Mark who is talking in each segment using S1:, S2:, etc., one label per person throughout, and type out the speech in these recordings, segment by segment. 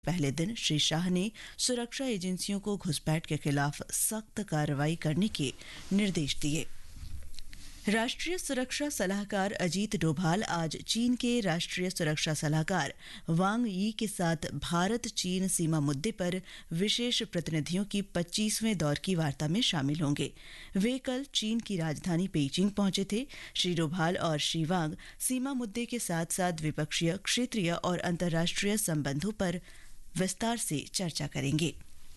S1: पहले दिन श्री शाह ने सुरक्षा एजेंसियों को घुसपैठ के खिलाफ सख्त कार्रवाई करने के निर्देश दिए। राष्ट्रीय सुरक्षा सलाहकार अजीत डोभाल आज चीन के राष्ट्रीय सुरक्षा सलाहकार वांग यी के साथ भारत चीन सीमा मुद्दे पर विशेष प्रतिनिधियों की 25वें दौर की वार्ता में शामिल होंगे। वे कल चीन की राजधानी पेइचिंग पहुंचे थे। श्री डोभाल और श्री वांग सीमा मुद्दे के साथ साथ द्विपक्षीय, क्षेत्रीय और अंतर्राष्ट्रीय संबंधों पर विस्तार से चर्चा करेंगे।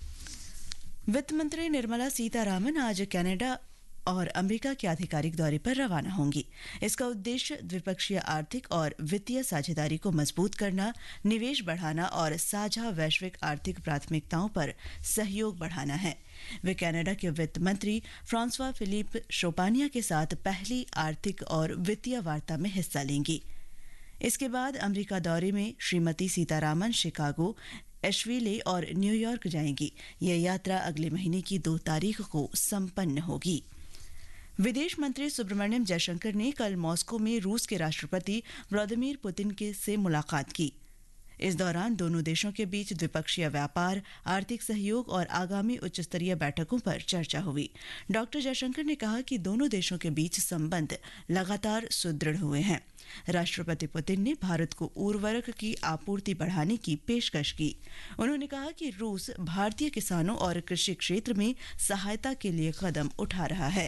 S1: वित्त मंत्री निर्मला सीतारामन आज कनाडा और अमेरिका के आधिकारिक दौरे पर रवाना होंगी। इसका उद्देश्य द्विपक्षीय आर्थिक और वित्तीय साझेदारी को मजबूत करना, निवेश बढ़ाना और साझा वैश्विक आर्थिक प्राथमिकताओं पर सहयोग बढ़ाना है। वे कनाडा के वित्त मंत्री फ्रांसवा फिलिप शोपानिया के साथ पहली आर्थिक और वित्तीय वार्ता में हिस्सा लेंगी। इसके बाद अमेरिका दौरे में श्रीमती सीतारामन शिकागो, एशविले और न्यूयॉर्क जाएंगी। यह यात्रा अगले महीने की 2 तारीख को संपन्न होगी। विदेश मंत्री सुब्रमण्यम जयशंकर ने कल मॉस्को में रूस के राष्ट्रपति व्लादिमीर पुतिन से मुलाकात की। इस दौरान दोनों देशों के बीच द्विपक्षीय व्यापार, आर्थिक सहयोग और आगामी उच्च स्तरीय बैठकों पर चर्चा हुई। डॉक्टर जयशंकर ने कहा कि दोनों देशों के बीच संबंध लगातार सुदृढ़ हुए हैं। राष्ट्रपति पुतिन ने भारत को उर्वरक की आपूर्ति बढ़ाने की पेशकश की। उन्होंने कहा कि रूस भारतीय किसानों और कृषि क्षेत्र में सहायता के लिए कदम उठा रहा है।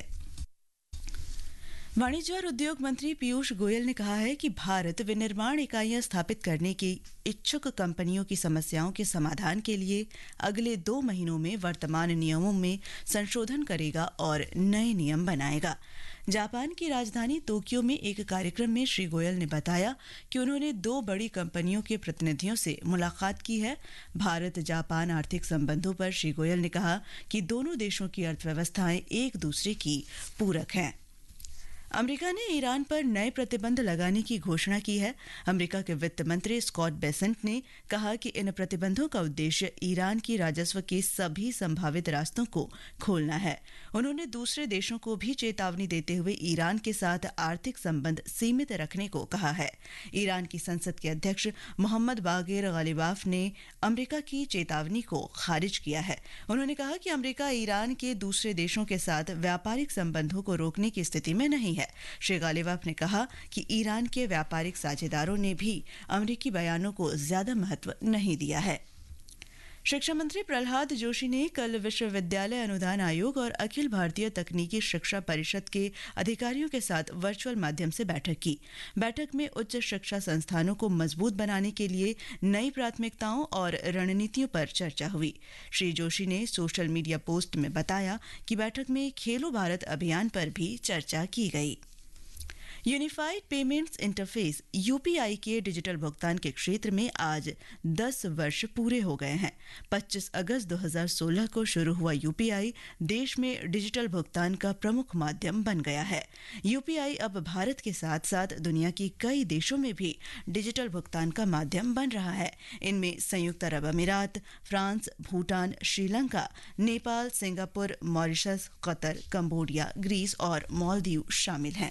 S1: वाणिज्य और उद्योग मंत्री पीयूष गोयल ने कहा है कि भारत विनिर्माण इकाइयां स्थापित करने की इच्छुक कंपनियों की समस्याओं के समाधान के लिए अगले 2 महीनों में वर्तमान नियमों में संशोधन करेगा और नए नियम बनाएगा। जापान की राजधानी टोक्यो में एक कार्यक्रम में श्री गोयल ने बताया कि उन्होंने 2 बड़ी कंपनियों के प्रतिनिधियों से मुलाकात की है। भारत जापान आर्थिक संबंधों पर श्री गोयल ने कहा कि दोनों देशों की अर्थव्यवस्थाएं एक दूसरे की पूरक हैं। अमेरिका ने ईरान पर नए प्रतिबंध लगाने की घोषणा की है। अमेरिका के वित्त मंत्री स्कॉट बेसेंट ने कहा कि इन प्रतिबंधों का उद्देश्य ईरान की राजस्व के सभी संभावित रास्तों को खोलना है। उन्होंने दूसरे देशों को भी चेतावनी देते हुए ईरान के साथ आर्थिक संबंध सीमित रखने को कहा है। ईरान की संसद के अध्यक्ष मोहम्मद बागेर गालिबाफ ने अमेरिका की चेतावनी को खारिज किया है। उन्होंने कहा कि अमेरिका ईरान के दूसरे देशों के साथ व्यापारिक संबंधों को रोकने की स्थिति में नहीं है। श्री गालिबाफ ने कहा कि ईरान के व्यापारिक साझेदारों ने भी अमेरिकी बयानों को ज्यादा महत्व नहीं दिया है। शिक्षा मंत्री प्रहलाद जोशी ने कल विश्वविद्यालय अनुदान आयोग और अखिल भारतीय तकनीकी शिक्षा परिषद के अधिकारियों के साथ वर्चुअल माध्यम से बैठक की। बैठक में उच्च शिक्षा संस्थानों को मजबूत बनाने के लिए नई प्राथमिकताओं और रणनीतियों पर चर्चा हुई। श्री जोशी ने सोशल मीडिया पोस्ट में बताया कि बैठक में खेलो भारत अभियान पर भी चर्चा की गई। यूनिफाइड पेमेंट्स इंटरफेस यूपीआई के डिजिटल भुगतान के क्षेत्र में आज 10 वर्ष पूरे हो गए हैं। 25 अगस्त 2016 को शुरू हुआ यूपीआई देश में डिजिटल भुगतान का प्रमुख माध्यम बन गया है। यूपीआई अब भारत के साथ साथ दुनिया की कई देशों में भी डिजिटल भुगतान का माध्यम बन रहा है। इनमें संयुक्त अरब अमीरात, France, Bhutan, Sri Lanka, Nepal, Singapore, Mauritius, Qatar, Cambodia, Greece और मालदीव शामिल हैं।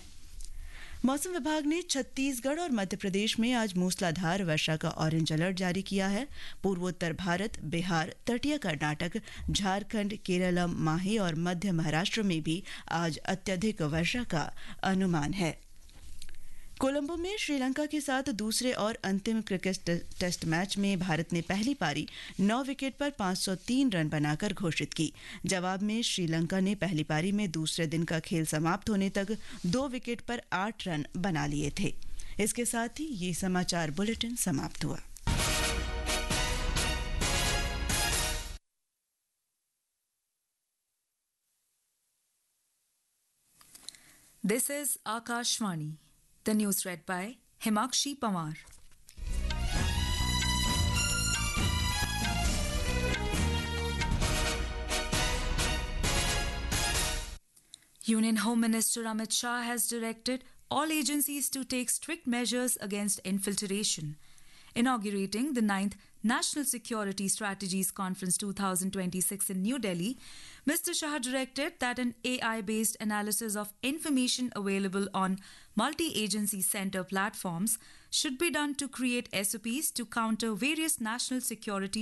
S1: मौसम विभाग ने छत्तीसगढ़ और मध्य प्रदेश में आज मूसलाधार वर्षा का ऑरेंज अलर्ट जारी किया है। पूर्वोत्तर भारत, बिहार, तटीय कर्नाटक, झारखंड, केरलम, माहे और मध्य महाराष्ट्र में भी आज अत्यधिक वर्षा का अनुमान है। कोलंबो में श्रीलंका के साथ दूसरे और अंतिम क्रिकेट टेस्ट मैच में भारत ने पहली पारी 9 विकेट पर 503 रन बनाकर घोषित की। जवाब में श्रीलंका ने पहली पारी में दूसरे दिन का खेल समाप्त होने तक 2 विकेट पर 8 रन बना लिए थे। इसके साथ ही ये समाचार बुलेटिन समाप्त हुआ।
S2: This is Akashvani. The news read by Himakshi Pawar. Union Home Minister Amit Shah has directed all agencies to take strict measures against infiltration. Inaugurating the 9th National Security Strategies Conference 2026 in New Delhi, Mr. Shah directed that an AI-based analysis of information available on multi-agency center platforms should be done to create SOPs to counter various national security